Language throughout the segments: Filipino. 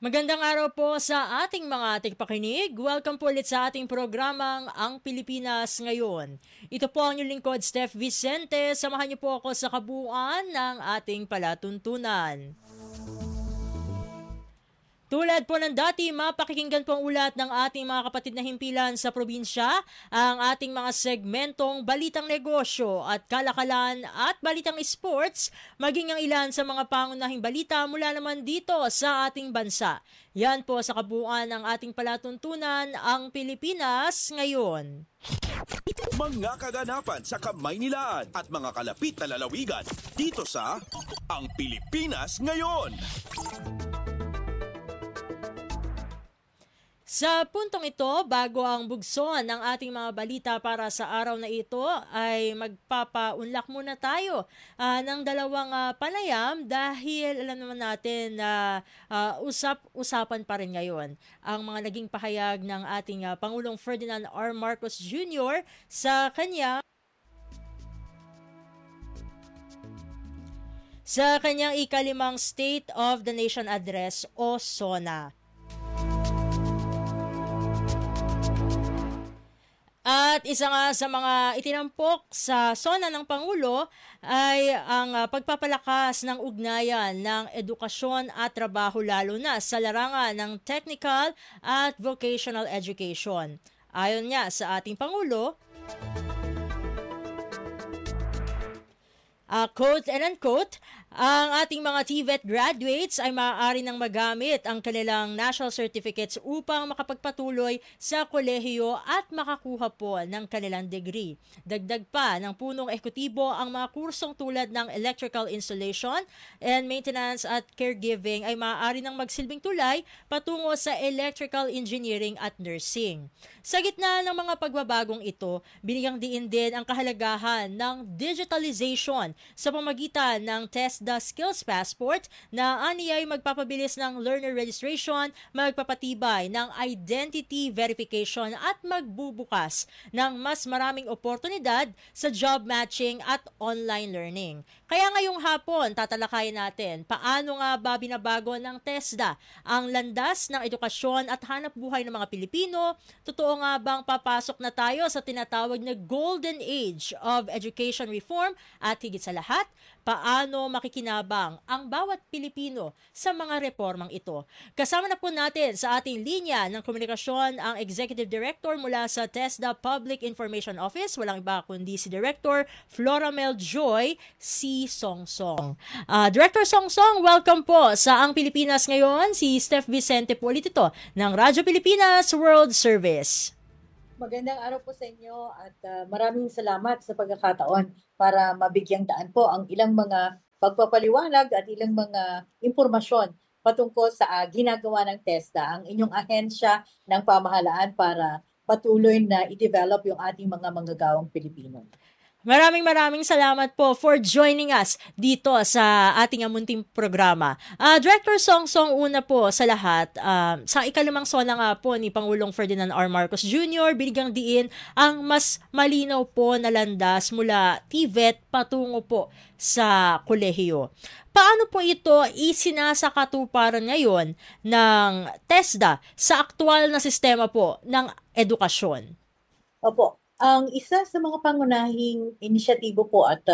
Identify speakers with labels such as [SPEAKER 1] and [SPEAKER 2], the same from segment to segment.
[SPEAKER 1] Magandang araw po sa ating mga tigpakinig. Welcome po ulit sa ating programang Ang Pilipinas Ngayon. Ito po ang inyong lingkod, Steph Vicente. Samahan niyo po ako sa kabuuan ng ating palatuntunan. Tulad po ng dati, mapakikinggan po ang ulat ng ating mga kapatid na himpilan sa probinsya, ang ating mga segmentong Balitang Negosyo at Kalakalan at Balitang Sports, maging ang ilan sa mga pangunahing balita mula naman dito sa ating bansa. Yan po sa kabuuan ng ating palatuntunan, ang Pilipinas Ngayon.
[SPEAKER 2] Mga kaganapan sa Kamaynilaan at mga kalapit na lalawigan dito sa Ang Pilipinas Ngayon.
[SPEAKER 1] Sa puntong ito, bago ang bugson ng ating mga balita para sa araw na ito, ay magpapaunlak muna tayo ng dalawang panayam dahil alam naman natin na usapan pa rin ngayon ang mga naging pahayag ng ating Pangulong Ferdinand R. Marcos Jr. sa kanyang ikalimang State of the Nation Address o SONA. At isa nga sa mga itinampok sa SONA ng Pangulo ay ang pagpapalakas ng ugnayan ng edukasyon at trabaho lalo na sa larangan ng technical at vocational education. Ayon nga sa ating Pangulo, quote and unquote, ang ating mga TVET graduates ay maaari nang magamit ang kanilang national certificates upang makapagpatuloy sa kolehiyo at makakuha po ng kanilang degree. Dagdag pa ng punong ehekutibo ang mga kursong tulad ng electrical installation and maintenance at caregiving ay maaari nang magsilbing tulay patungo sa electrical engineering at nursing. Sa gitna ng mga pagbabagong ito, binigyang diin din ang kahalagahan ng digitalization sa pamagitan ng TESDA Skills Passport na aniyay magpapabilis ng learner registration, magpapatibay ng identity verification at magbubukas ng mas maraming oportunidad sa job matching at online learning. Kaya ngayong hapon, tatalakayin natin paano nga ba binabago ng TESDA ang landas ng edukasyon at hanap buhay ng mga Pilipino. Totoo nga bang papasok na tayo sa tinatawag na Golden Age of Education Reform at higit sa lahat, paano makikinabang ang bawat Pilipino sa mga reformang ito. Kasama na po natin sa ating linya ng komunikasyon ang Executive Director mula sa TESDA Public Information Office, walang iba kundi si Director Floramel Joy C. Songsong. Director Songsong, welcome po sa Ang Pilipinas Ngayon. Si Steph Vicente po ulit ito ng Radyo Pilipinas World Service.
[SPEAKER 3] Magandang araw po sa inyo at maraming salamat sa pagkakataon para mabigyang daan po ang ilang mga pagpapaliwanag at ilang mga impormasyon patungkol sa ginagawa ng TESDA, ang inyong ahensya ng pamahalaan para patuloy na i-develop yung ating mga manggagawang Pilipino.
[SPEAKER 1] Maraming salamat po for joining us dito sa ating munting programa. Director Songsong, una po sa lahat, sa ikalimang SONA nga po ni Pangulong Ferdinand R. Marcos Jr., binigyang diin ang mas malinaw po na landas mula TVET patungo po sa kolehiyo. Paano po ito isinasakatuparan ngayon ng TESDA sa aktual na sistema po ng edukasyon?
[SPEAKER 3] Opo. Ang isa sa mga pangunahing inisyatibo po at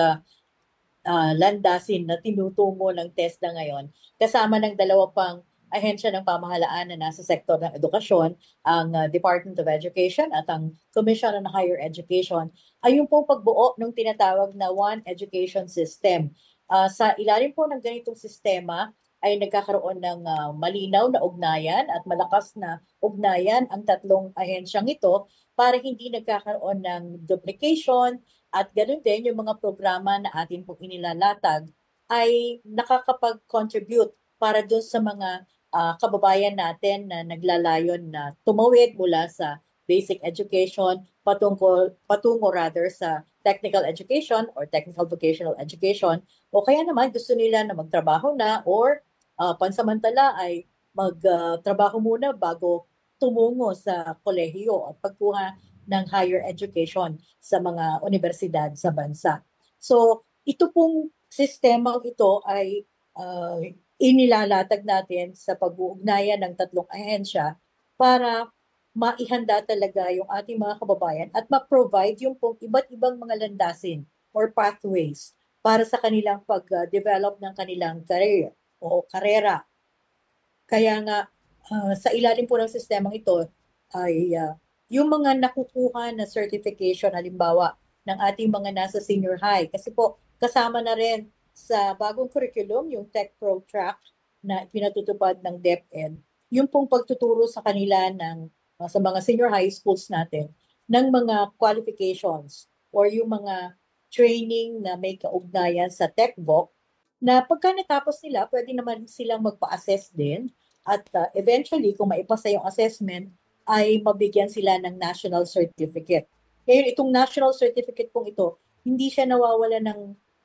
[SPEAKER 3] landasin na tinutungo ng TESDA ngayon, kasama ng dalawa pang ahensya ng pamahalaan na nasa sektor ng edukasyon, ang Department of Education at ang Commission on Higher Education, ay yung pong pagbuo ng tinatawag na One Education System. Sa ilalim po ng ganitong sistema, ay nagkakaroon ng malinaw na ugnayan at malakas na ugnayan ang tatlong ahensyang ito para hindi nagkakaroon ng duplication at ganoon din yung mga programa na atin pong inilalatag ay nakakapag-contribute para doon sa mga kababayan natin na naglalayon na tumawid mula sa basic education patungo rather sa technical education or technical vocational education, o kaya naman gusto nila na magtrabaho na or pansamantala ay magtrabaho muna bago tumungo sa kolehiyo at pagkuha ng higher education sa mga universidad sa bansa. So ito pong sistema ito ay inilalatag natin sa pag-uugnayan ng tatlong ahensya para maihanda talaga yung ating mga kababayan at ma-provide yung iba't ibang mga landasin or pathways para sa kanilang pag-develop ng kanilang career o karera. Kaya nga, sa ilalim po ng sistemang ito ay yung mga nakukuha na certification, halimbawa, ng ating mga nasa senior high. Kasi po, kasama na rin sa bagong curriculum, yung Tech Pro Track na pinatutupad ng DepEd, yung pong pagtuturo sa kanila sa mga senior high schools natin ng mga qualifications or yung mga training na may kaugnayan sa TechVoc na pagka natapos nila, pwede naman silang magpa-assess din at eventually, kung maipasa yung assessment, ay mabigyan sila ng national certificate. Ngayon, itong national certificate pong ito, hindi siya nawawala ng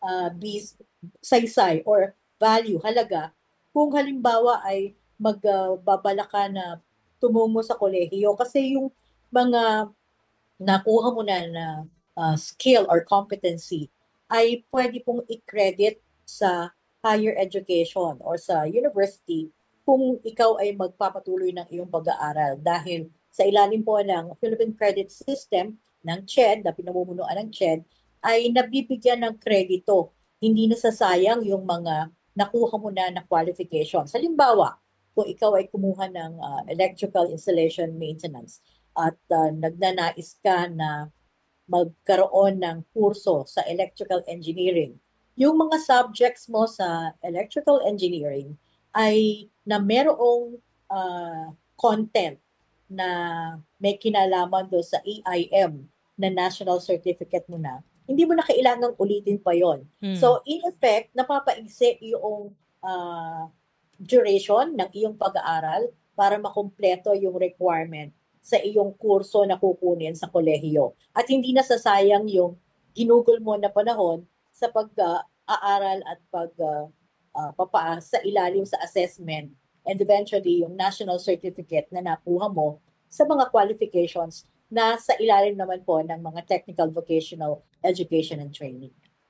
[SPEAKER 3] saysay or value, halaga, kung halimbawa ay magbabala ka na tumungo sa kolehiyo. Kasi yung mga nakuha mo na skill or competency ay pwede pong i-credit sa higher education or sa university kung ikaw ay magpapatuloy ng iyong pag-aaral dahil sa ilalim po ng Philippine Credit System ng CHED, na pinamumunuan ng CHED, ay nabibigyan ng kredito. Hindi nasasayang yung mga nakuha mo na qualifications. Halimbawa, kung ikaw ay kumuha ng electrical installation maintenance at nagnanais ka na magkaroon ng kurso sa electrical engineering, yung mga subjects mo sa electrical engineering ay na merong content na may kinalaman do sa EIM na national certificate mo na, hindi mo na kailangang ulitin pa yon. So, in effect, napapaigsi yung duration ng iyong pag-aaral para makumpleto yung requirement sa iyong kurso na kukunin sa kolehiyo. At hindi nasasayang yung ginugol mo na panahon sa pag-aaral at sa ilalim sa assessment and eventually yung national certificate na nakuha mo sa mga qualifications na sa ilalim naman po ng mga technical vocational education and training.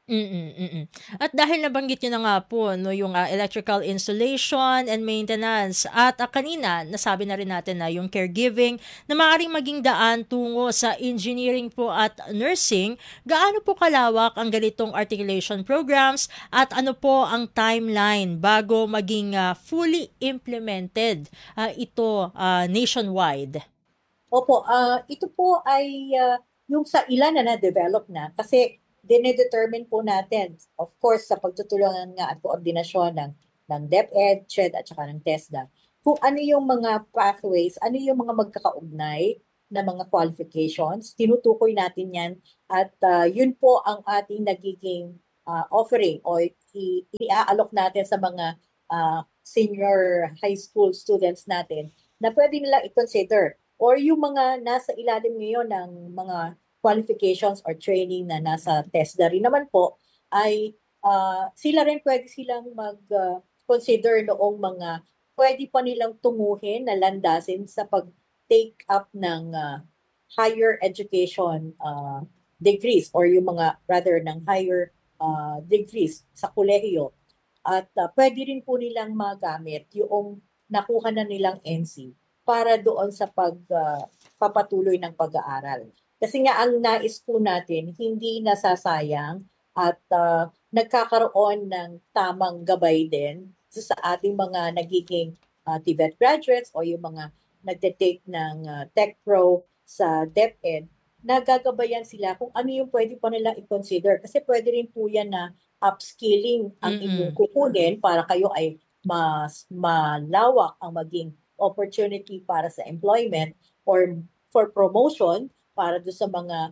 [SPEAKER 1] At dahil nabanggit nyo na nga po no, yung electrical installation and maintenance at kanina nasabi na rin natin na yung caregiving na maaaring maging daan tungo sa engineering po at nursing, gaano po kalawak ang ganitong articulation programs at ano po ang timeline bago maging fully implemented ito nationwide?
[SPEAKER 3] Opo, ito po ay yung sa ilan na na-develop na kasi dinedetermine po natin, of course, sa pagtutulungan nga at koordinasyon ng DepEd, CHED at saka ng TESDA, kung ano yung mga pathways, ano yung mga magkakaugnay na mga qualifications, tinutukoy natin yan at yun po ang ating nagiging offering o i-aalok natin sa mga senior high school students natin na pwede nilang i-consider or yung mga nasa ilalim ngayon ng mga qualifications or training na nasa TESDA rin naman po ay sila rin pwede silang mag-consider noong mga pwede pa nilang tunguhin na landasin sa pag-take up ng higher education degrees or yung mga rather ng higher degrees sa kolehiyo. At pwede rin po nilang magamit yung nakuha na nilang NC para doon sa pagpapatuloy ng pag-aaral. Kasi nga ang nais po natin, hindi nasasayang at nagkakaroon ng tamang gabay din sa ating mga nagiging TVET graduates o yung mga nagte-take ng Tech Pro sa DepEd, nagagabayan sila kung ano yung pwede pa nila i-consider. Kasi pwede rin po yan na upskilling ang inyong kukunin para kayo ay mas malawak ang maging opportunity para sa employment or for promotion para do sa mga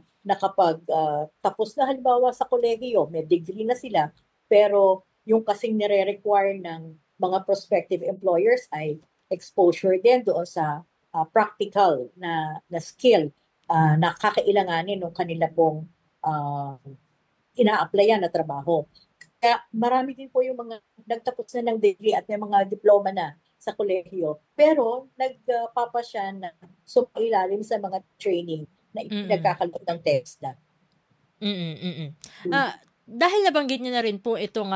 [SPEAKER 3] tapos na halimbawa sa kolehiyo, may degree na sila, pero yung kasing nire-require ng mga prospective employers ay exposure din doon sa practical na skill na kakailanganin ng kanila pong ina-applyan na trabaho. Kaya marami din po yung mga nagtapos na ng degree at may mga diploma na sa kolehiyo, pero nagpapasya na sumailalim sa mga training na ipinagkakaloob ng TESDA.
[SPEAKER 1] dahil nabanggit niyo na rin po itong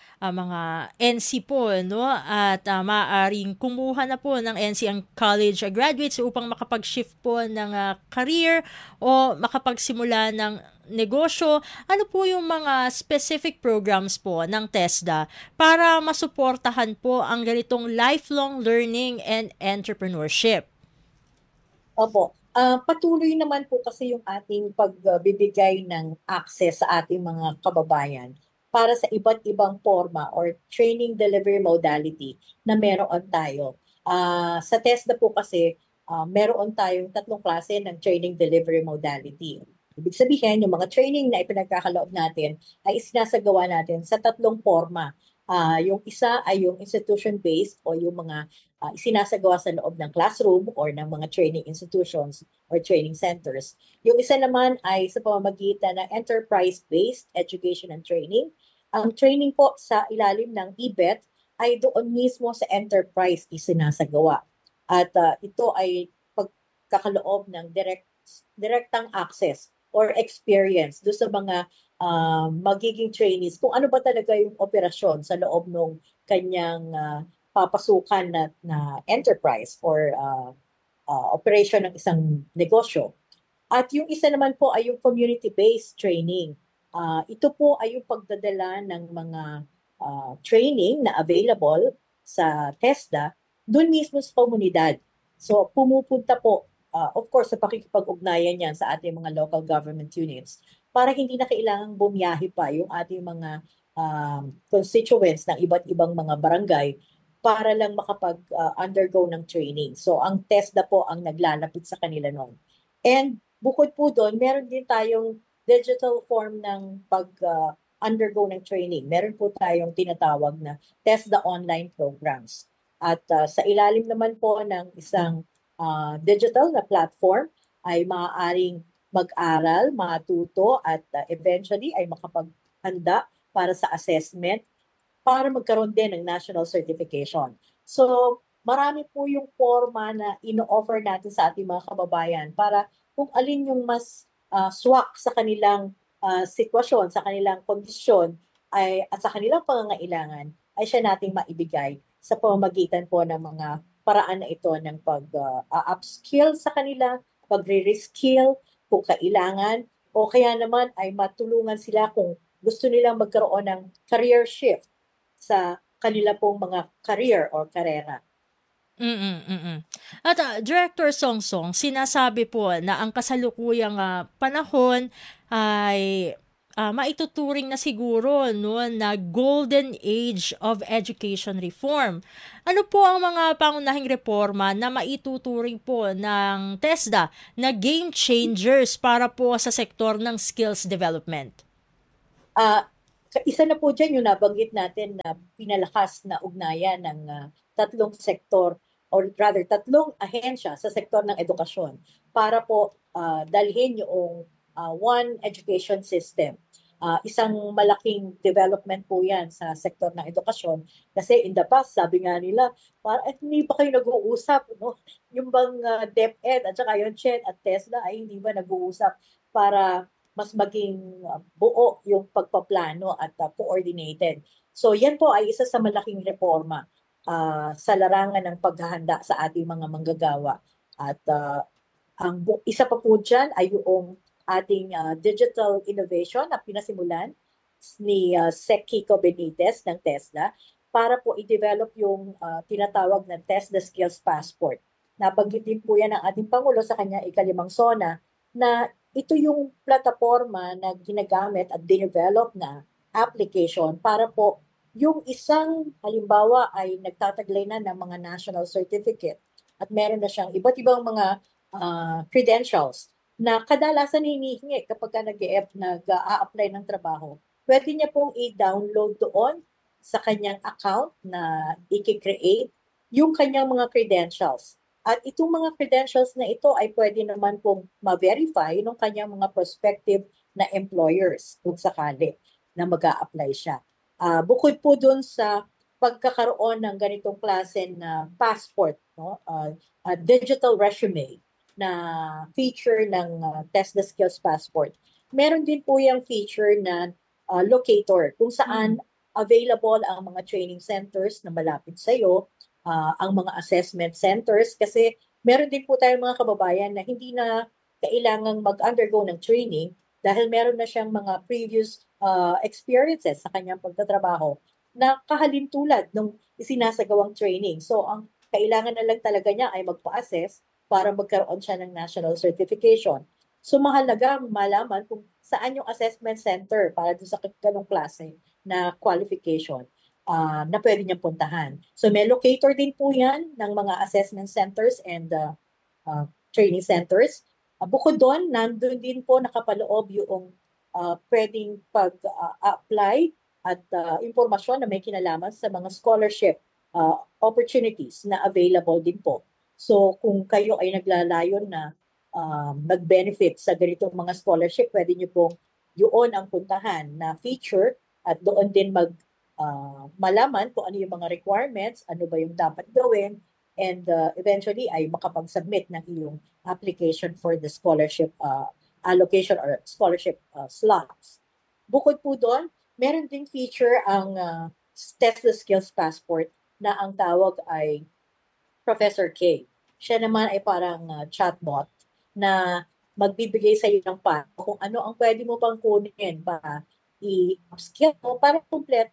[SPEAKER 1] mga NC po, no? At maaaring kumuha na po ng NC ang college graduates upang makapag-shift po ng career o makapagsimula ng negosyo. Ano po yung mga specific programs po ng TESDA para masuportahan po ang ganitong lifelong learning and entrepreneurship?
[SPEAKER 3] Opo. Patuloy naman po kasi yung ating pagbibigay ng access sa ating mga kababayan para sa iba't ibang forma or training delivery modality na meron tayo. Sa TESDA po kasi, meron tayong tatlong klase ng training delivery modality. Ibig sabihin, yung mga training na ipinagkakaloob natin ay isinasagawa natin sa tatlong forma. Yung isa ay yung institution-based o yung mga isinasagawa sa loob ng classroom or ng mga training institutions or training centers. Yung isa naman ay sa pamamagitan ng enterprise-based education and training. Ang training po sa ilalim ng EBET ay doon mismo sa enterprise isinasagawa. At ito ay pagkakaloob ng direktang access or experience do sa mga magiging trainees kung ano ba talaga yung operasyon sa loob ng kanyang papasukan na enterprise or operation ng isang negosyo. At yung isa naman po ay yung community-based training. Ito po ay yung pagdadala ng mga training na available sa TESDA doon mismo sa komunidad. So pumupunta po, of course, sa pakikipag-ugnayan yan sa ating mga local government units para hindi na kailangang bumiyahe pa yung ating mga constituents ng iba't ibang mga barangay para lang makapag-undergo ng training. So, ang TESDA po ang naglalapit sa kanila noon. And bukod po doon, meron din tayong digital form ng pag-undergo ng training. Meron po tayong tinatawag na TESDA online programs. At sa ilalim naman po ng isang digital na platform ay maaaring mag-aral, matuto at eventually ay makapaghanda para sa assessment para magkaroon din ng national certification. So, marami po yung forma na ino-offer natin sa ating mga kababayan para kung alin yung mas swak sa kanilang sitwasyon, sa kanilang kondisyon at sa kanilang pangangailangan ay siya nating maibigay sa pamamagitan po ng mga paraan na ito ng pag-upskill sa kanila, pag-reskill kung kailangan, o kaya naman ay matulungan sila kung gusto nilang magkaroon ng career shift sa kanila pong mga career or karera.
[SPEAKER 1] At Director Songsong, sinasabi po na ang kasalukuyang panahon ay maituturing na siguro no, na golden age of education reform. Ano po ang mga pangunahing reforma na maituturing po ng TESDA na game changers para po sa sektor ng skills development?
[SPEAKER 3] Isa na po dyan yung nabanggit natin na pinalakas na ugnayan ng tatlong sektor or rather tatlong ahensya sa sektor ng edukasyon para po dalhin yung one education system. Isang malaking development po yan sa sektor ng edukasyon kasi in the past, sabi nga nila, hindi ba kayo nag-uusap? No? Yung bang DepEd at saka yung CHED at TESDA ay hindi ba nag-uusap para mas maging buo yung pagpaplano at coordinated. So yan po ay isa sa malaking reforma sa larangan ng paghahanda sa ating mga manggagawa. At ang isa pa po dyan ay yung ating digital innovation na pinasimulan ni Sec Kiko Benitez ng TESDA para po i-develop yung tinatawag na TESDA Skills Passport. Nabanggit din po yan ng ating Pangulo sa kanya ikalimang SONA na ito yung plataforma na ginagamit at develop na application para po yung isang halimbawa ay nagtataglay na ng mga national certificate at meron na siyang iba't ibang mga credentials na kadalasan hinihingi kapag nag-a-apply ng trabaho. Pwede niya pong i-download doon sa kanyang account na i-create yung kanyang mga credentials. At itong mga credentials na ito ay pwede naman pong ma-verify ng kanyang mga prospective na employers kung sakali na mag-a-apply siya. Bukod po dun sa pagkakaroon ng ganitong klase na passport, no? Digital resume na feature ng TESDA Skills Passport. Meron din po yung feature na locator kung saan available ang mga training centers na malapit sa iyo, ang mga assessment centers kasi meron din po tayong mga kababayan na hindi na kailangang mag-undergo ng training dahil meron na siyang mga previous experiences sa kanyang pagtatrabaho na kahalintulad nung isinasagawang training. So ang kailangan na lang talaga niya ay magpa-assess para magkaroon siya ng national certification. So mahalaga malaman kung saan yung assessment center para doon sa ganong klase na qualification na pwede niyang puntahan. So may locator din po yan ng mga assessment centers and training centers. Bukod doon, nandun din po nakapaloob yung pwedeng pag-apply at impormasyon na may kinalaman sa mga scholarship opportunities na available din po. So kung kayo ay naglalayon na mag-benefit sa ganitong mga scholarship, pwede nyo pong yun ang puntahan na feature at doon din malaman kung ano yung mga requirements, ano ba yung dapat gawin, and eventually ay makapag-submit ng iyong application for the scholarship allocation or scholarship slots. Bukod po doon, meron ding feature ang Test the Skills Passport na ang tawag ay Professor K. Siya naman ay parang chatbot na magbibigay sa iyo ng kung ano ang pwede mo pang kunin para i-upskill mo para kompleto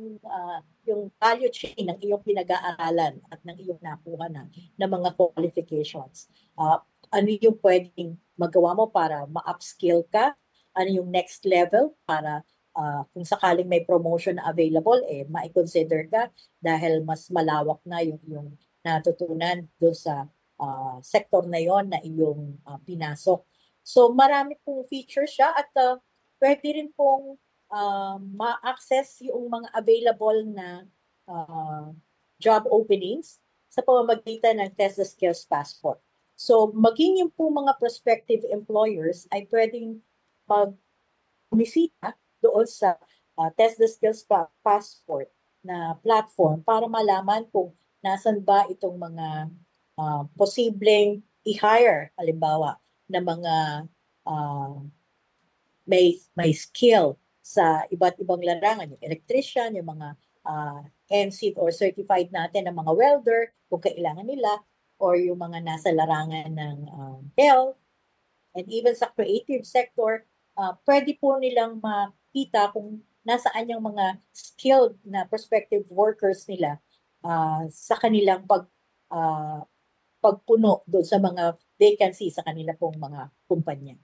[SPEAKER 3] yung value chain ng iyong pinag-aaralan at ng iyong nakuha na mga qualifications. Ano yung pwedeng magawa mo para ma-upskill ka? Ano yung next level para kung sakaling may promotion na available, ma-consider ka dahil mas malawak na yung iyong natutunan doon sa sector na yon na iyong pinasok. So marami pong features siya at pwede rin pong ma-access yung mga available na job openings sa pamamagitan ng Test the Skills Passport. So maging yung po mga prospective employers ay pwedeng bumisita doon sa Test the Skills Passport na platform para malaman kung nasan ba itong mga posibleng i-hire, halimbawa, na mga may skill sa iba't ibang larangan, yung electrician, yung mga NCEED or certified natin na mga welder, kung kailangan nila, or yung mga nasa larangan ng health, and even sa creative sector, pwede po nilang makita kung nasaan yung mga skilled na prospective workers nila sa kanilang pagpuno doon sa mga vacancy sa kanila pong mga kumpanya.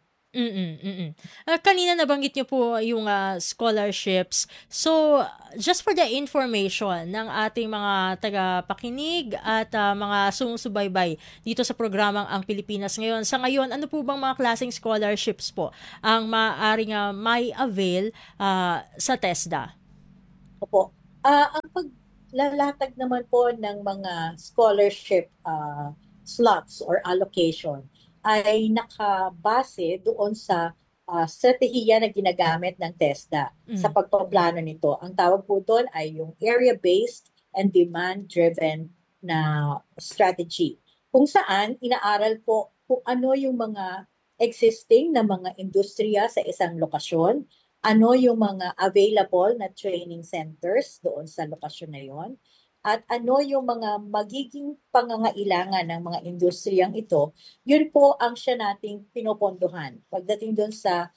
[SPEAKER 1] Kanina nabanggit niyo po yung scholarships. So, just for the information ng ating mga tagapakinig at mga sumusubaybay dito sa programang Ang Pilipinas Ngayon. Sa ngayon, ano po bang mga klaseng scholarships po ang maaaring may avail sa TESDA?
[SPEAKER 3] Opo. Ang paglalatag naman po ng mga scholarship slots or allocation ay nakabase doon sa strategiya na ginagamit ng TESDA sa pagpaplano nito. Ang tawag po doon ay yung area-based and demand-driven na strategy. Kung saan inaaral po kung ano yung mga existing na mga industriya sa isang lokasyon, ano yung mga available na training centers doon sa lokasyon na yon, at ano yung mga magiging pangangailangan ng mga industriyang ito, yun po ang siya nating pinopondohan pagdating doon sa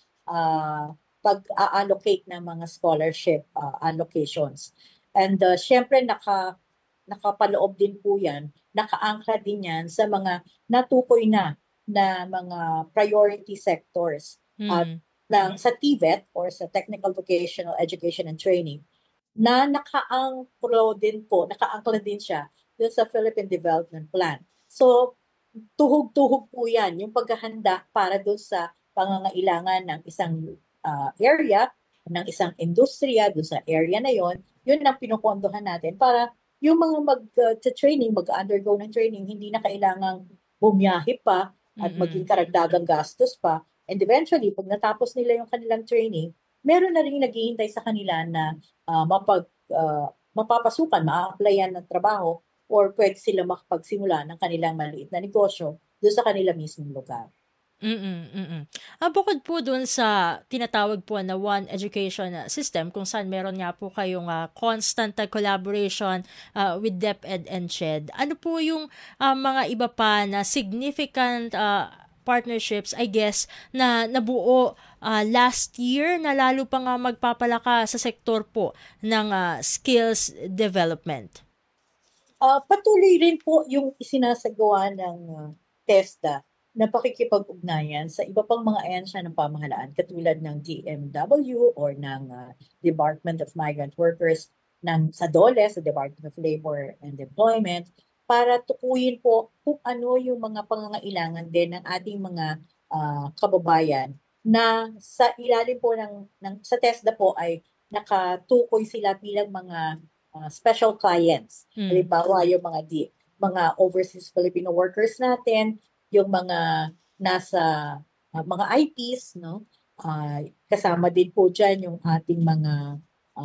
[SPEAKER 3] pag-allocate ng mga scholarship allocations. And syempre nakapaloob din po yan, nakaangkla din yan sa mga natukoy na mga priority sectors at sa TVET or sa Technical Vocational Education and Training na nakaangkla din siya dun sa Philippine Development Plan. So, tuhog-tuhog po yan, yung paghahanda para dun sa pangangailangan ng isang area, ng isang industriya, dun sa area na yon, yun ang pinupondohan natin para yung mga mag-undergo ng training, hindi na kailangang bumiyahe pa at maging karagdagang gastos pa. And eventually, pag natapos nila yung kanilang training, meron na rin naghihintay sa kanila na mapapasukan, ma-applyan ng trabaho, or pwede sila makapagsimula ng kanilang maliit na negosyo doon sa kanila mismong lugar.
[SPEAKER 1] Bukod po dun sa tinatawag po na One Education System kung saan meron nga po kayong constant collaboration with DepEd and CHED, ano po yung mga iba pa na significant partnerships, I guess, na nabuo last year na lalo pa nga magpapalaka sa sektor po ng skills development?
[SPEAKER 3] Patuloy rin po yung isinasagawa ng TESDA na pakikipag-ugnayan sa iba pang mga ahensya ng pamahalaan katulad ng DMW or ng Department of Migrant Workers sa DOLE, sa Department of Labor and Employment, para tukuyin po kung ano yung mga pangangailangan din ng ating mga kababayan na sa ilalim po sa TESDA po ay nakatukoy sila bilang mga special clients. Halimbawa, yung mga overseas Filipino workers natin, yung mga nasa mga IPs, no? Kasama din po dyan yung ating mga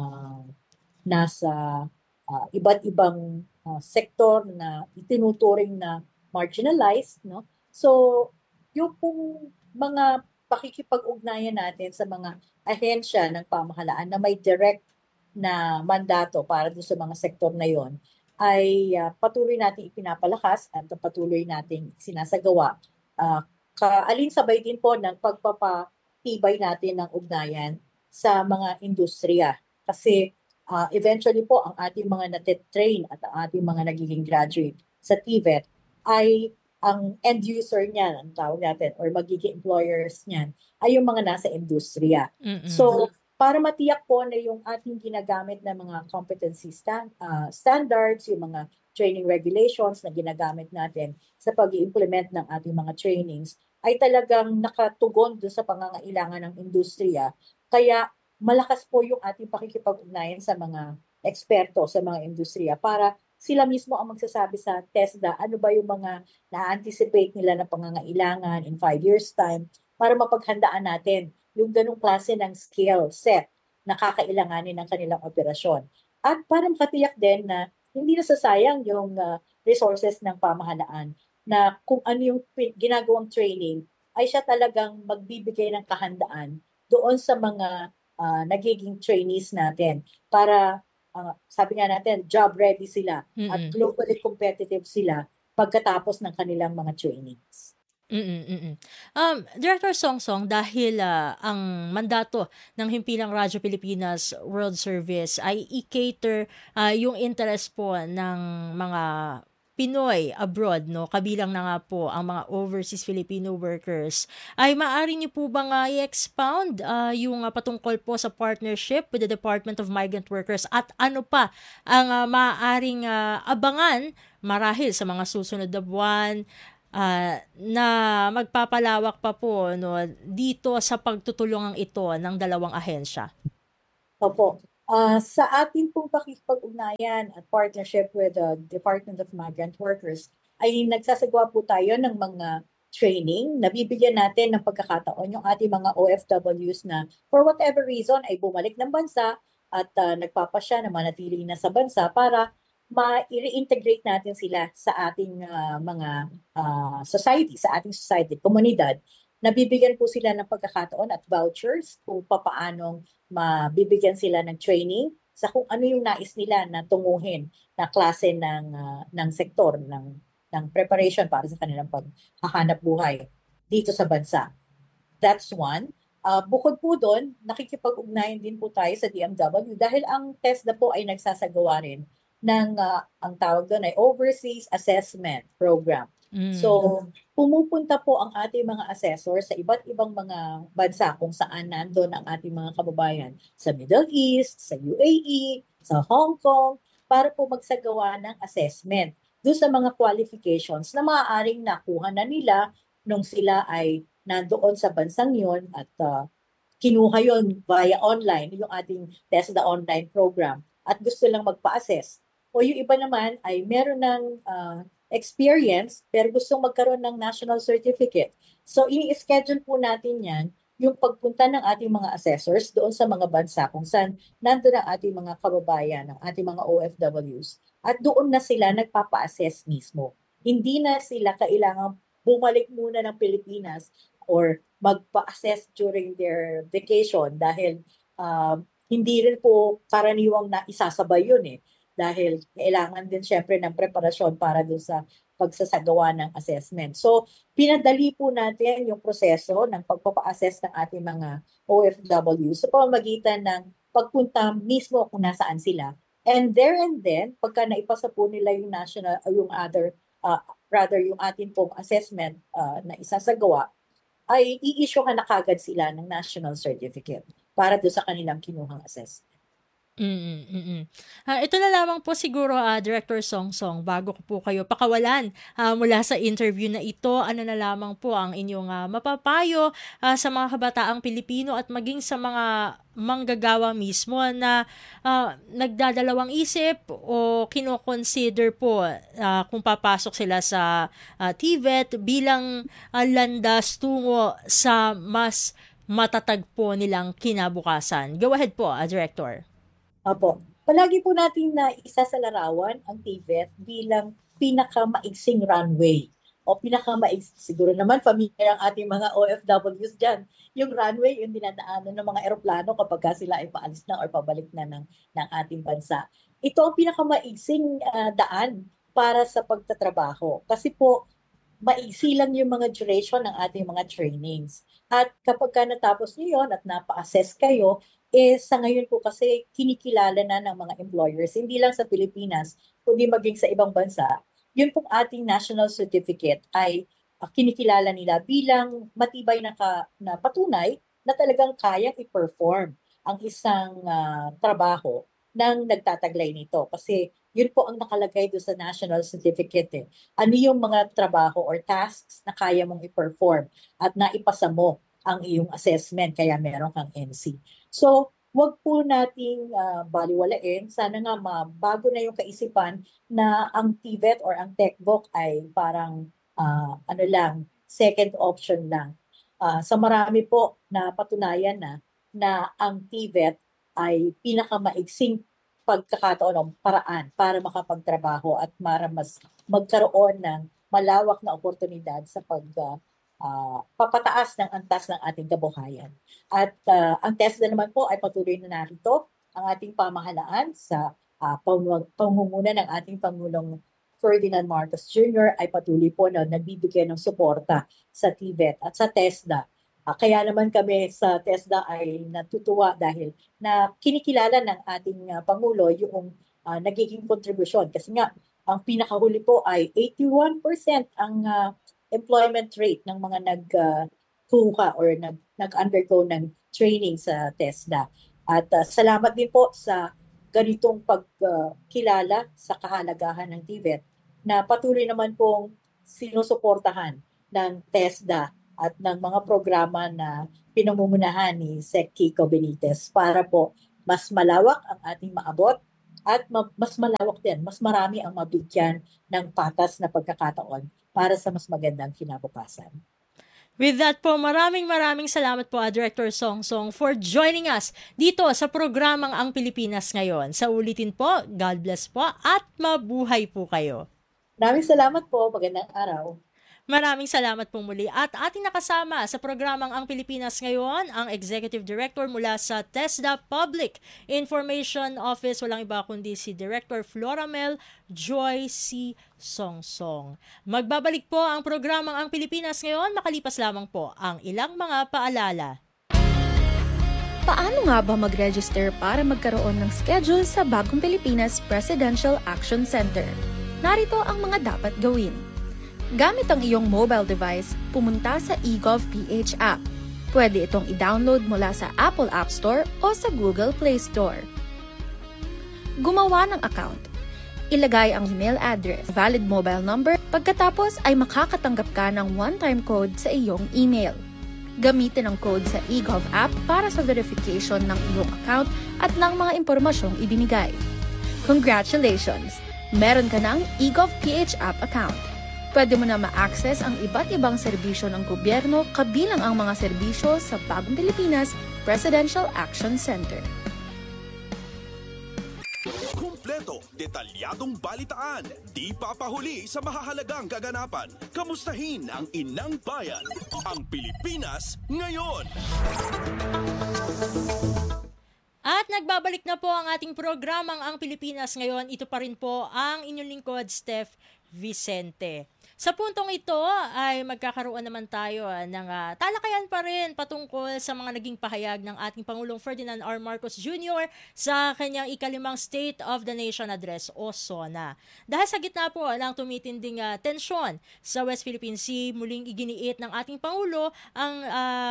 [SPEAKER 3] nasa iba't ibang sektor na itinuturing na marginalized, no? So, yung pong mga pakikipag-ugnayan natin sa mga ahensya ng pamahalaan na may direct na mandato para doon sa mga sektor na yon ay patuloy nating ipinapalakas at patuloy nating sinasagawa. Kaalinsabay din po ng pagpapatibay natin ng ugnayan sa mga industriya. Kasi eventually po ang ating mga natitrain at ang ating mga nagiging graduate sa TVET ay ang end user niyan, ang tawag natin, or magiging employers niyan, ay yung mga nasa industriya. So, para matiyak po na yung ating ginagamit na mga competency standards, yung mga training regulations na ginagamit natin sa pag-i-implement ng ating mga trainings, ay talagang nakatugon doon sa pangangailangan ng industriya. Kaya malakas po yung ating pakikipag-ugnayan sa mga eksperto sa mga industriya para sila mismo ang magsasabi sa TESDA ano ba yung mga na-anticipate nila na pangangailangan in 5 years time para mapaghandaan natin yung ganong klase ng skill set na kakailanganin ng kanilang operasyon. At para makatiyak din na hindi nasasayang yung resources ng pamahalaan na kung ano yung ginagawang training ay siya talagang magbibigay ng kahandaan doon sa mga nagiging trainees natin para sabi nga natin, job ready sila at globally competitive sila pagkatapos ng kanilang mga trainings.
[SPEAKER 1] Director Songsong, dahil ang mandato ng Himpilang Radyo Pilipinas World Service ay i-cater yung interest po ng mga Pinoy abroad, no, kabilang na nga po ang mga overseas Filipino workers, ay maaari niyo po bang i-expound yung patungkol po sa partnership with the Department of Migrant Workers at ano pa ang maaaring abangan marahil sa mga susunod na buwan na magpapalawak pa po, no, dito sa pagtutulungan ito ng dalawang ahensya?
[SPEAKER 3] Opo. Sa ating pong pakikipag-ugnayan at partnership with the Department of Migrant Workers, ay nagsasagawa po tayo ng mga training. Nabibigyan natin ng pagkakataon yung ating mga OFWs na for whatever reason ay bumalik ng bansa at nagpapasya na manatili na sa bansa para ma-reintegrate natin sila sa ating mga society, sa ating society, komunidad. Nabibigyan po sila ng pagkakataon at vouchers kung papaanong mabibigyan sila ng training sa kung ano yung nais nila na tunguhin na klase ng sektor ng preparation para sa kanilang paghahanap buhay dito sa bansa. That's one. Bukod po doon, nakikipag-ugnayan din po tayo sa DMW dahil ang TESDA po ay nagsasagawa rin ng ang tawag doon ay Overseas Assessment Program. So, pumupunta po ang ating mga assessor sa iba't ibang mga bansa kung saan nandun ang ating mga kababayan sa Middle East, sa UAE, sa Hong Kong, para po magsagawa ng assessment doon sa mga qualifications na maaaring nakuha na nila nung sila ay nandoon sa bansang yon at kinuha yon via online, yung ating TESDA online program, at gusto lang magpa-assess. O yung iba naman ay meron ng experience pero gustong magkaroon ng national certificate. So, ini-schedule po natin yan, yung pagpunta ng ating mga assessors doon sa mga bansa kung saan nandun ang ating mga kababayan, ang ating mga OFWs, at doon na sila nagpapa-assess mismo. Hindi na sila kailangang bumalik muna ng Pilipinas or magpa-assess during their vacation dahil hindi rin po karaniwang na isasabay yun dahil kailangan din syempre ng preparasyon para dun sa pagsasagawa ng assessment. So, pinadali po natin yung proseso ng pagpapa-assess ng ating mga OFW sa pamamagitan ng pagpunta mismo kung nasaan sila. And there and then, pagka naipasa po nila yung national, yung yung ating pong assessment na isasagawa, ay i-issue na kagad sila ng national certificate para doon sa kanilang kinuhang assessment.
[SPEAKER 1] Ito na lamang po siguro, Director Songsong, bago ko po kayo pakawalan mula sa interview na ito, ano na lamang po ang inyong mapapayo sa mga kabataang Pilipino at maging sa mga manggagawa mismo na nagdadalawang isip o kino-consider po kung papasok sila sa TVET bilang landas tungo sa mas matatag po nilang kinabukasan. Go ahead po, Director.
[SPEAKER 3] Opo. Palagi po natin na isasalarawan ang TVET bilang pinakamaigsing runway o siguro naman familiar ang ating mga OFWs dyan. Yung runway, yung dinadaanan ng mga eroplano kapag sila ay paalis na or pabalik na ng ating bansa. Ito ang pinakamaigsing daan para sa pagtatrabaho. Kasi po, maigsi lang yung mga duration ng ating mga trainings. At kapag natapos niyo yun at napa-assess kayo, sa ngayon po kasi kinikilala na ng mga employers, hindi lang sa Pilipinas, kundi maging sa ibang bansa, yun pong ating national certificate ay kinikilala nila bilang matibay na patunay na talagang kayang i-perform ang isang trabaho ng nagtataglay nito. Kasi yun po ang nakalagay doon sa national certificate. Ano yung mga trabaho or tasks na kaya mong i-perform at naipasa mo ang iyong assessment, kaya meron kang NC. So, wag po nating baliwalain. Sana nga mabago na yung kaisipan na ang TVET or ang TechVoc ay parang second option lang. Sa marami po na patunayan na ang TVET ay pinakamaigsing pagkakataon o paraan para makapagtrabaho at para mas magkaroon ng malawak na oportunidad sa papataas ng antas ng ating kabuhayan. At ang TESDA naman po ay patuloy na narito. Ang ating pamahalaan sa pangunguna ng ating Pangulong Ferdinand Marcos Jr. ay patuloy po na nagbibigay ng suporta sa TVET at sa TESDA. Kaya naman kami sa TESDA ay natutuwa dahil na kinikilala ng ating Pangulo yung nagiging kontribusyon. Kasi nga, ang pinakahuli po ay 81% ang employment rate ng mga nagkuha or nag-undergo ng training sa TESDA. At salamat din po sa ganitong pagkilala sa kahalagahan ng TVET na patuloy naman pong sinusuportahan ng TESDA at ng mga programa na pinamumunahan ni Sec. Kiko Benitez para po mas malawak ang ating maabot at mas malawak din, mas marami ang mabigyan ng patas na pagkakataon para sa mas magandang kinabukasan.
[SPEAKER 1] With that po, maraming salamat po, Director Songsong, for joining us dito sa programang Ang Pilipinas Ngayon. Sa ulitin po, God bless po at mabuhay po kayo.
[SPEAKER 3] Maraming salamat po. Magandang araw.
[SPEAKER 1] Maraming salamat po muli at ating nakasama sa programang Ang Pilipinas Ngayon, ang Executive Director mula sa TESDA Public Information Office, walang iba kundi si Director Floramel Joy C. Songsong. Magbabalik po ang programang Ang Pilipinas Ngayon, makalipas lamang po ang ilang mga paalala.
[SPEAKER 4] Paano nga ba mag-register para magkaroon ng schedule sa Bagong Pilipinas Presidential Action Center? Narito ang mga dapat gawin. Gamit ang iyong mobile device, pumunta sa eGovPH app. Pwede itong i-download mula sa Apple App Store o sa Google Play Store. Gumawa ng account. Ilagay ang email address, valid mobile number, pagkatapos ay makakatanggap ka ng one-time code sa iyong email. Gamitin ang code sa eGov app para sa verification ng iyong account at ng mga impormasyong ibinigay. Congratulations! Meron ka ng eGovPH app account. Pwede mo na ma-access ang iba't ibang serbisyo ng gobyerno kabilang ang mga serbisyo sa Bagong Pilipinas Presidential Action Center.
[SPEAKER 2] kwento, detalyadong balitaan, di papahuli sa mahahalagang kaganapan. Kamustahin ang inang bayan, ang Pilipinas ngayon.
[SPEAKER 1] At nagbabalik na po ang ating programang Ang Pilipinas Ngayon. Ito pa rin po ang inyong lingkod, Steph Vicente. Sa puntong ito ay magkakaroon naman tayo ng talakayan pa rin patungkol sa mga naging pahayag ng ating Pangulong Ferdinand R. Marcos Jr. sa kanyang ikalimang State of the Nation Address o SONA. Dahil sa gitna po ng tumitinding tensyon sa West Philippine Sea, muling iginiit ng ating Pangulo ang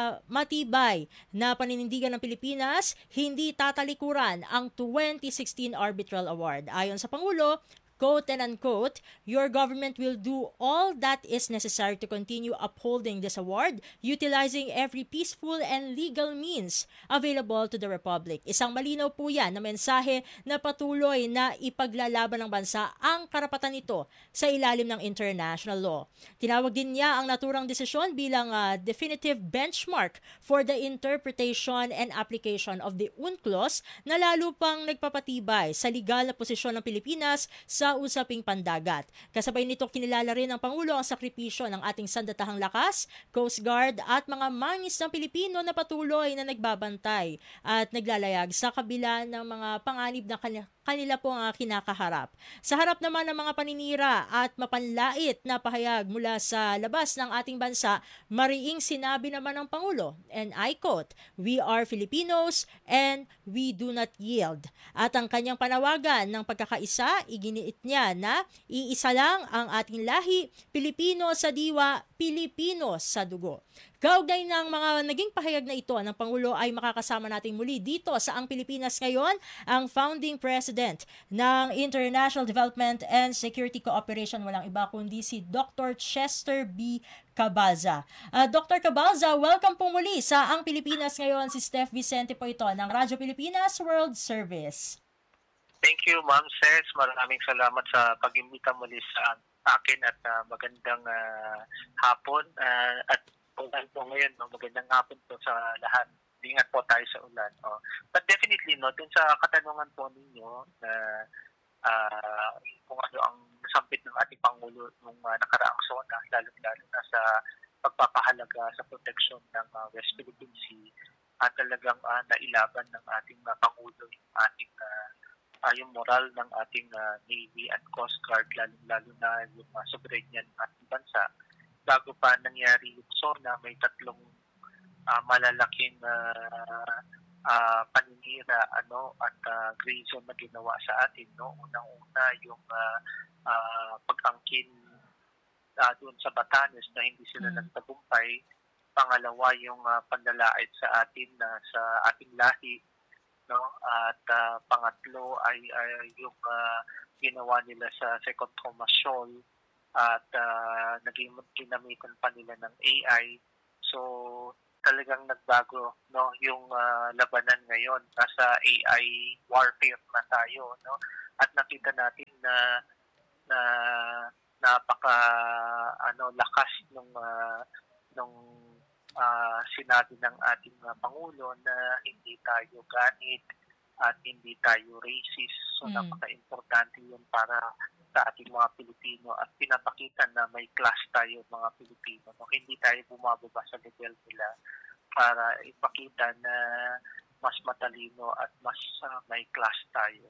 [SPEAKER 1] matibay na paninindigan ng Pilipinas, hindi tatalikuran ang 2016 Arbitral Award. Ayon sa Pangulo, quote and unquote, your government will do all that is necessary to continue upholding this award, utilizing every peaceful and legal means available to the Republic. Isang malinaw po yan na mensahe na patuloy na ipaglalaban ng bansa ang karapatan nito sa ilalim ng international law. Tinawag din niya ang naturang desisyon bilang definitive benchmark for the interpretation and application of the UNCLOS na lalo pang nagpapatibay sa legal na posisyon ng Pilipinas sa usaping pandagat. Kasabay nito kinilala rin ng Pangulo ang sakripisyo ng ating sandatahang lakas, Coast Guard at mga mangis ng Pilipino na patuloy na nagbabantay at naglalayag sa kabila ng mga panganib na kanila po ang kinakaharap. Sa harap naman ng mga paninira at mapanlait na pahayag mula sa labas ng ating bansa, mariing sinabi naman ng Pangulo, and I quote, "We are Filipinos and we do not yield." At ang kanyang panawagan ng pagkakaisa, iginiit niya na iisa lang ang ating lahi, Pilipino sa diwa, Pilipino sa dugo. Kaugnay ng mga naging pahayag na ito ng Pangulo ay makakasama natin muli dito sa Ang Pilipinas Ngayon ang founding president ng International Development and Security Cooperation, walang iba kundi si Dr. Chester B. Cabalza. Dr. Cabalza, welcome po muli sa Ang Pilipinas Ngayon. Si Steph Vicente po ito ng Radyo Pilipinas World Service.
[SPEAKER 5] Thank you, Ma'am Ses. Maraming salamat sa pag-imbita muli sa akin at magandang hapon. At kung po ngayon, magandang hapon po sa lahat. Ingat po tayo sa ulan. But definitely, dun sa katanungan po ninyo na kung ano ang nasampit ng ating Pangulo nung nakaraang SONA, lalo-lalo na sa pagpapahalaga sa proteksyon ng West Philippine Sea at talagang nailaban ng ating Pangulo yung ating yung moral ng ating Navy at Coast Guard, lalo na yung soberanya ng ating bansa. Bago pa nangyari yung SONA, may tatlong malalaking paninira at gray zone na ginawa sa atin. Unang-una yung pag-angkin doon sa Batanes na hindi sila nagtagumpay. Pangalawa yung pandalait sa atin sa ating lahi. At pangatlo ay yung ginawa nila sa Second Commercial at ginamitan pa nila ng AI. So talagang nagbago yung labanan ngayon. Nasa AI warfare na tayo, at nakita natin na napaka lakas nung sinabi ng ating Pangulo na hindi tayo ganit at hindi tayo racist. So napaka-importante yun para sa ating mga Pilipino at pinapakita na may class tayo mga Pilipino. Hindi tayo bumababa sa level nila para ipakita na mas matalino at mas may class tayo.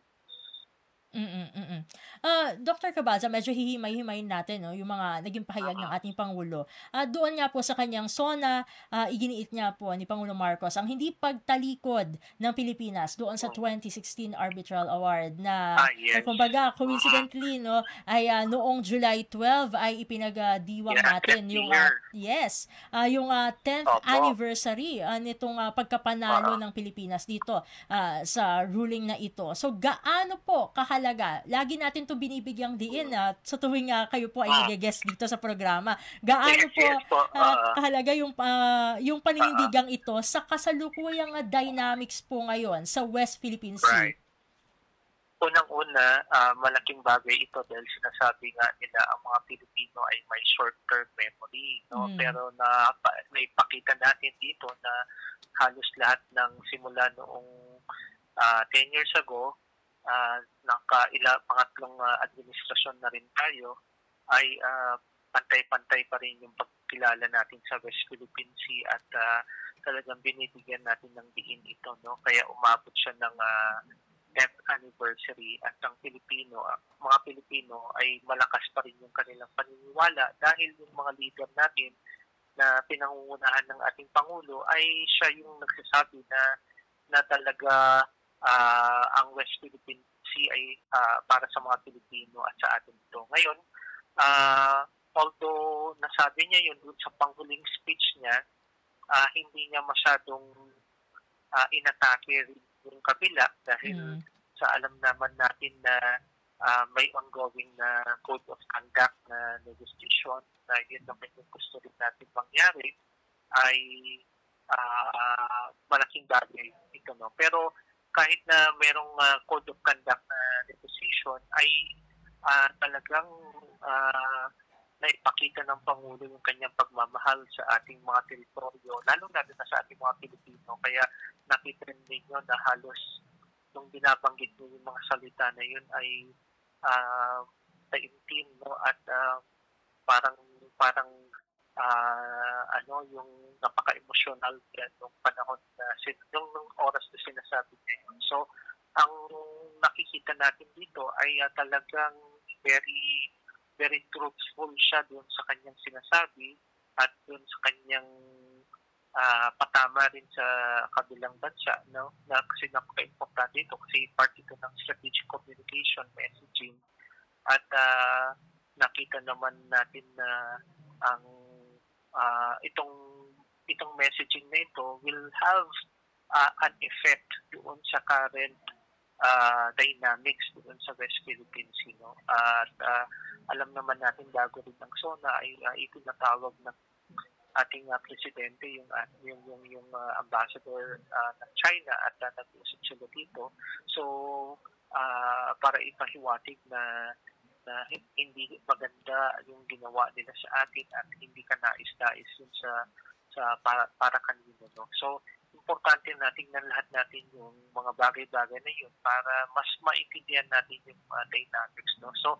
[SPEAKER 1] Dr. Cabalza, medyo hihimay-himayin natin yung mga naging pahayag ng ating Pangulo. Doon nga po sa kanyang SONA, iginiit niya po ni Pangulo Marcos ang hindi pagtalikod ng Pilipinas doon sa 2016 Arbitral Award na kumbaga coincidentally ay noong July 12 ay ipinagdiwang natin yung yung 10th anniversary nitong pagkapanalo ng Pilipinas dito sa ruling na ito. So gaano po kahalaga? Lagi natin to binibigyang diin sa tuwing kayo po ay nag-guest dito sa programa. Gaano po kahalaga yung paninindigang ito sa kasalukuyang dynamics po ngayon sa West Philippine Sea?
[SPEAKER 5] Right. Unang-una, malaking bagay ito dahil sinasabi nga nila ang mga Pilipino ay may short-term memory. Pero naipakita natin dito na halos lahat ng simula noong 10 years ago pangatlong administrasyon na rin tayo, ay pantay-pantay pa rin yung pagkilala natin sa West Philippine Sea at talagang binibigyan natin ng diin ito, no? Kaya umabot siya ng 10th anniversary at ang mga Pilipino ay malakas pa rin yung kanilang paniniwala dahil yung mga leader natin na pinangungunahan ng ating Pangulo ay siya yung nagsasabi na talaga ang West Philippine Sea ay para sa mga Pilipino at sa atin ito. Ngayon, although nasabi niya yun dun sa panghuling speech niya, hindi niya masyadong inatake yung kabila dahil sa alam naman natin na may ongoing na code of conduct na negotiation na yun naman yung gusto rin natin mangyari ay malaking bagay ito, no? Pero kahit na merong code of conduct na negotiation ay talagang naipakita ng Pangulo yung kanyang pagmamahal sa ating mga teritoryo, lalo-lalo na sa ating mga Pilipino. Kaya nakita ninyo na halos nung binabanggit niyo yung mga salita na yun ay taimtim, no? At parang yung napaka-emotional nung panahon na nung oras na sinasabi niya yun. So, ang nakikita natin dito ay talagang very very truthful siya doon sa kanyang sinasabi at doon sa kanyang patama rin sa kabilang bansa, no? Na kasi napaka-importante ito kasi part ito ng strategic communication messaging at nakita naman natin na ang itong messaging na ito will have an effect doon sa current dynamics doon sa West Philippine Sea, no? At alam naman natin bago rin ng SONA ay itinatawag ng ating presidente yung ambassador ng China at nag-usap sila dito. So para ipahiwatig na hindi maganda yung ginawa nila sa atin at hindi ka nais-nais yun sa para kanino, no? So importante natin na lahat natin yung mga bagay-bagay na yun para mas maintindihan natin yung dynamics, no? So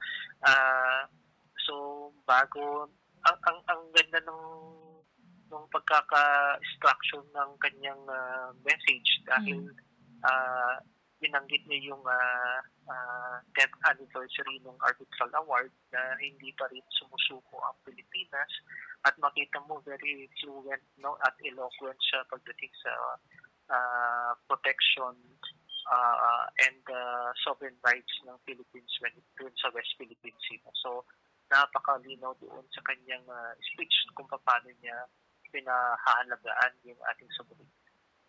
[SPEAKER 5] bago ang ganda nung pagkaka-structure ng kanyang message dahil binanggit niya yung 10th anniversary ng Arbitral Award na hindi pa rin sumusuko ang Pilipinas at makita mo very fluent, no, at eloquent siya pagdating sa protection and sovereign rights ng Philippines doon sa West Philippine Sea. So napakalinaw doon sa kanyang speech kung paano niya pinahahalagaan yung ating sovereignty.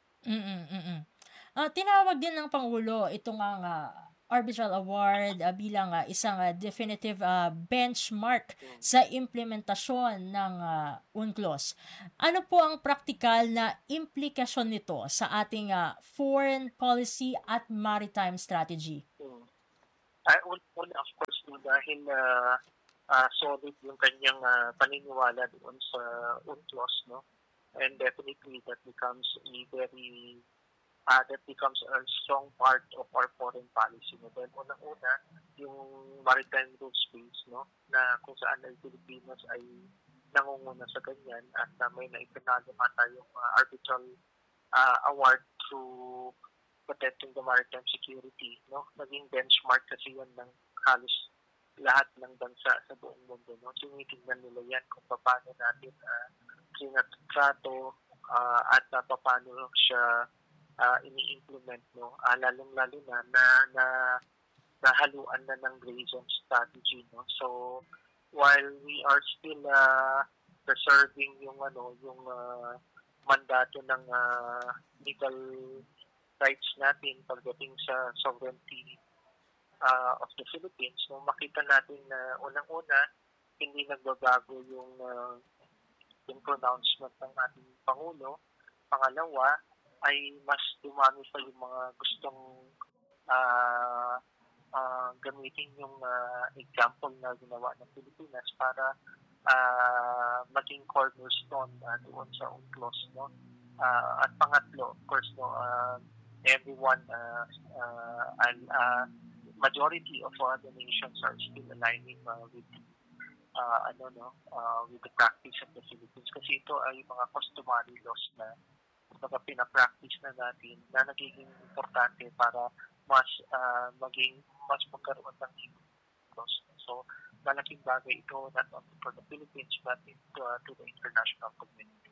[SPEAKER 1] Tinawag din ng Pangulo itong Arbitral Award bilang isang definitive benchmark sa implementasyon ng UNCLOS. Ano po ang praktikal na implikasyon nito sa ating foreign policy at maritime strategy?
[SPEAKER 5] Una, of course, dahil solid yung kanyang paniniwala doon sa UNCLOS, no? And definitely that becomes a strong part of our foreign policy. No? Then unang-una, yung maritime rules base, no? Na kung saan ang Pilipinas ay nangunguna sa ganyan at may naipanalo nga tayong arbitral award to protecting the maritime security, no? Naging benchmark kasi yan ng halos lahat ng bansa sa buong mundo, no? Tinitingnan nila yan kung paano natin sinatrato at paano siya ini-implement, no? Lalong-lalo na nahaluan na ng gray zone strategy, no? So while we are still preserving yung mandato ng legal rights natin pagdating sa sovereignty of the Philippines, no, makita natin na unang-una hindi nagbabago yung pronouncement ng ating Pangulo. Pangalawa ay mas dumami pa yung mga gustong gamitin yung example na ginawa ng Pilipinas para maging cornerstone doon sa UNCLOS, no? At pangatlo, of course, no, everyone majority of the nations are still aligning with with the practice of the Philippines, kasi ito ay mga customary laws na mga pinapractice na natin na nagiging importante para mas magkaroon ng laws. So malaking bagay ito not only for the Philippines but to the international community.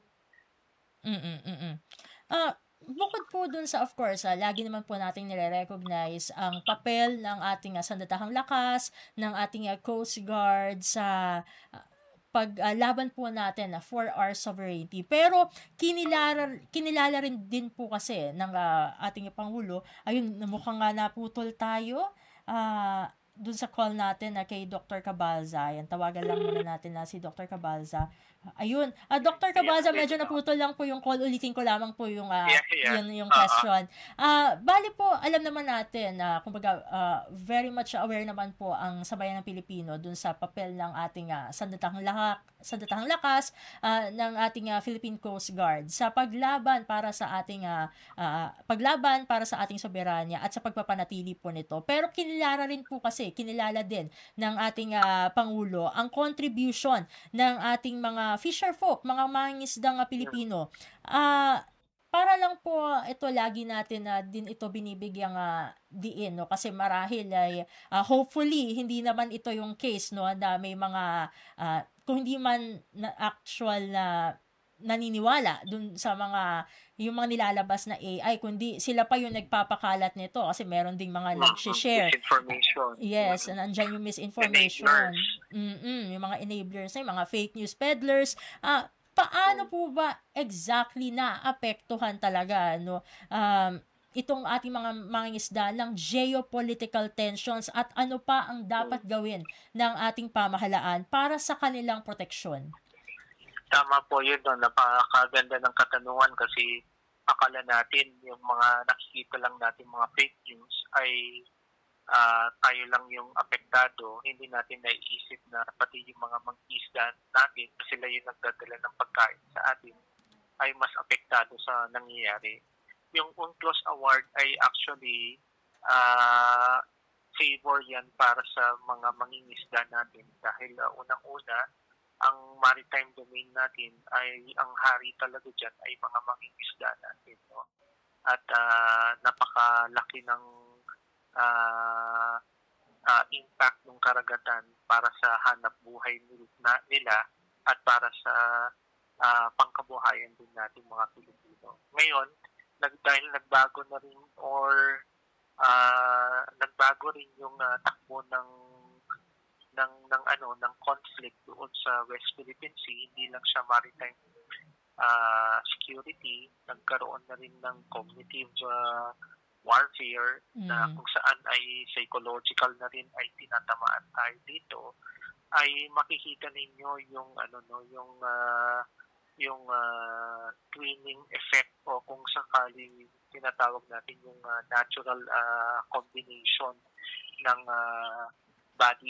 [SPEAKER 1] Bukod po dun sa, of course, lagi naman po nating nire-recognize ang papel ng ating sandatahang lakas, ng ating Coast Guard sa paglaban po natin for our sovereignty. Pero kinilala rin din po kasi ng ating Pangulo, ayun, mukhang naputol tayo dun sa call natin kay Dr. Cabalza. Yan, tawagan lang muna natin si Dr. Cabalza. Ayun. Dr. Cabalza, medyo naputol lang po yung call. Ulitin ko lamang po yung yung question. Bali po, alam naman natin kumbaga very much aware naman po ang sambayan ng Pilipino dun sa papel ng ating sandatahang lakas ng ating Philippine Coast Guard sa paglaban para sa ating soberanya at sa pagpapanatili po nito. Pero kinilala din ng ating Pangulo ang contribution ng ating mga fisher folk, mga mangingisdang Pilipino. Para lang po ito lagi natin din ito binibigyang diin, no, kasi marahil ay hopefully hindi naman ito yung case, no, na may mga kung hindi man na actual na naniniwala dun sa yung mga nilalabas na AI, kundi sila pa yung nagpapakalat nito kasi meron ding mga nag-share.
[SPEAKER 5] Misinformation.
[SPEAKER 1] Yes, nandiyan yung misinformation. Yung mga enablers, yung mga fake news peddlers. Paano po ba exactly naapektuhan talaga itong ating mga mangingisda ng geopolitical tensions at ano pa ang dapat gawin ng ating pamahalaan para sa kanilang proteksyon?
[SPEAKER 5] Tama po yun, napakaganda ng katanungan kasi akala natin yung mga nakikita lang natin mga fake news ay tayo lang yung apektado. Hindi natin naiisip na pati yung mga mangisda natin, sila yung nagdadala ng pagkain sa atin, ay mas apektado sa nangyayari. Yung UNCLOS Award ay actually favor yan para sa mga mangingisda natin dahil unang-una, ang maritime domain natin ay ang hari talaga dyan ay mga mangingisda natin, no? At napakalaki ng impact ng karagatan para sa hanap buhay nila at para sa pangkabuhayan din natin mga Pilipino. Ngayon, dahil nagbago na rin nagbago rin yung takbo ng conflict doon sa West Philippine Sea, hindi lang siya maritime security, nagkaroon na rin ng cognitive warfare na kung saan ay psychological na rin ay tinatamaan tayo dito, ay makikita ninyo yung twinning effect o kung sakali tinatawag natin yung natural combination ng body